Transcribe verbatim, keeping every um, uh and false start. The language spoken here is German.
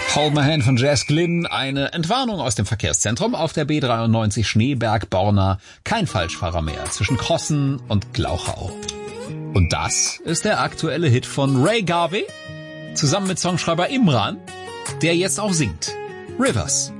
Hold My Hand von Jess Glynn, eine Entwarnung aus dem Verkehrszentrum auf der B dreiundneunzig Schneeberg-Borna. Kein Falschfahrer mehr zwischen Krossen und Glauchau. Und das ist der aktuelle Hit von Ray Garvey, zusammen mit Songschreiber Imran, der jetzt auch singt. Rivers.